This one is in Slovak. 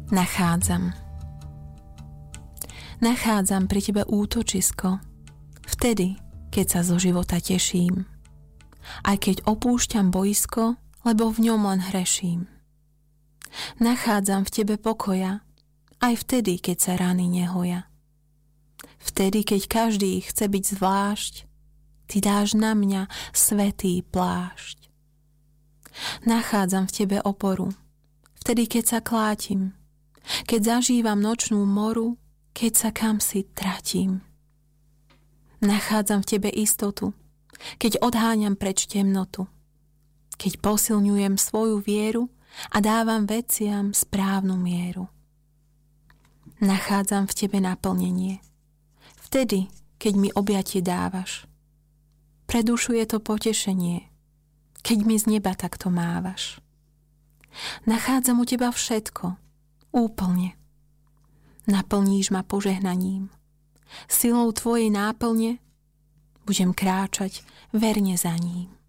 Nachádzam pri tebe útočisko, vtedy, keď sa zo života teším. Aj keď opúšťam boisko, lebo v ňom len hreším. Nachádzam v tebe pokoja, aj vtedy, keď sa rany nehoja. Vtedy, keď každý chce byť zvlášť, ty dáš na mňa svätý plášť. Nachádzam v tebe oporu, vtedy, keď sa klátim, keď zažívam nočnú moru, keď sa kamsi tratím. Nachádzam v tebe istotu, keď odháňam preč temnotu, keď posilňujem svoju vieru a dávam veciam správnu mieru. Nachádzam v tebe naplnenie, vtedy, keď mi objatie dávaš. Pre dušu je to potešenie, keď mi z neba takto mávaš. Nachádzam u teba všetko, úplne. Naplníš ma požehnaním. Silou tvojej náplne budem kráčať verne za ním.